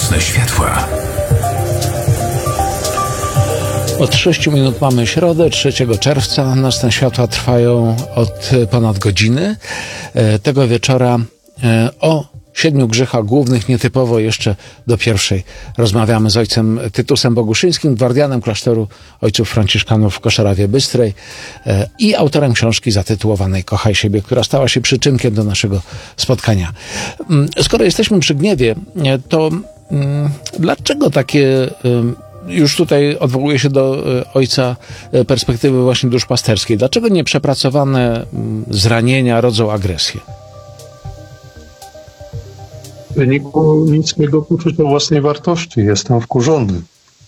Nocne światła. Od 6 minut mamy środę, 3 czerwca. Nocne światła trwają od ponad godziny. Tego wieczora o 7 grzechach głównych, nietypowo jeszcze do pierwszej, rozmawiamy z ojcem Tytusem Boguszyńskim, gwardianem klasztoru ojców franciszkanów w Koszarawie Bystrej i autorem książki zatytułowanej Kochaj siebie, która stała się przyczynkiem do naszego spotkania. Skoro jesteśmy przy gniewie, to dlaczego takie... Już tutaj odwołuję się do ojca perspektywy właśnie duszpasterskiej. Dlaczego nieprzepracowane zranienia rodzą agresję? W wyniku niskiego poczucia własnej wartości. Jestem wkurzony.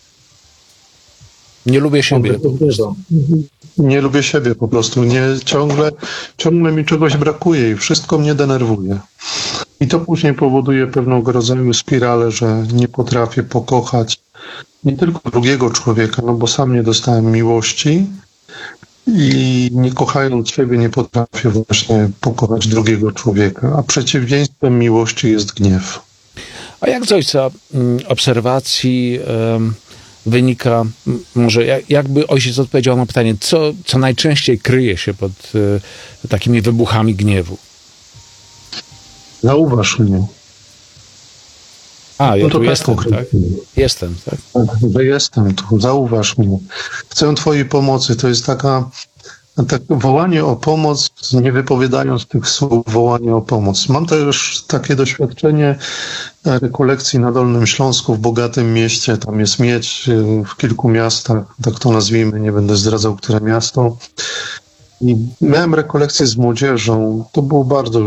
Nie lubię siebie. Nie lubię siebie po prostu. Ciągle mi czegoś brakuje i wszystko mnie denerwuje. I to później powoduje pewnego rodzaju spiralę, że nie potrafię pokochać nie tylko drugiego człowieka, no bo sam nie dostałem miłości i nie kochając siebie nie potrafię właśnie pokochać drugiego człowieka, a przeciwieństwem miłości jest gniew. A jak z ojca obserwacji wynika, może jakby ojciec odpowiedział na pytanie, co najczęściej kryje się pod takimi wybuchami gniewu? Zauważ mnie. Ja no to tu jestem, tak? Jestem, tak? Że jestem tu, zauważ mnie. Chcę Twojej pomocy. To jest takie wołanie o pomoc, nie wypowiadając tych słów, wołanie o pomoc. Mam też takie doświadczenie rekolekcji na Dolnym Śląsku, w bogatym mieście. Tam jest miedź w kilku miastach, tak to nazwijmy, nie będę zdradzał, które miasto. I miałem rekolekcję z młodzieżą. To było bardzo